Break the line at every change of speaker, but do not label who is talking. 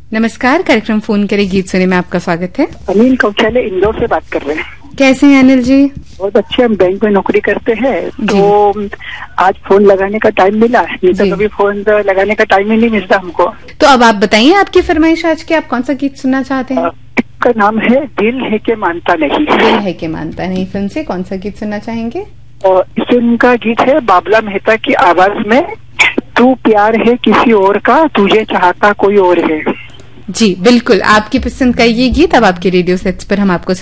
नमस्कार, कार्यक्रम फोन करे गीत सुने में आपका स्वागत है।
अनिल कौशले इंदौर से बात कर रहे हैं।
कैसे हैं अनिल जी?
बहुत अच्छे, हम बैंक में नौकरी करते हैं, तो आज फोन लगाने का टाइम मिला, नहीं तो कभी फोन लगाने का टाइम ही नहीं मिलता हमको।
तो अब आप बताइए आपकी फरमाइश आज की, आप कौन सा गीत सुनना चाहते हैं?
इसका नाम है दिल है के मानता नहीं।
दिल है के मानता नहीं फिल्म से कौन सा गीत सुनना चाहेंगे?
और इस फिल्म का गीत है बाबला मेहता की आवाज में, तू प्यार है किसी और का, तुझे चाहता कोई और है।
जी बिल्कुल, आपकी पसंद का ये गीत अब आपके रेडियो सेट्स पर हम आपको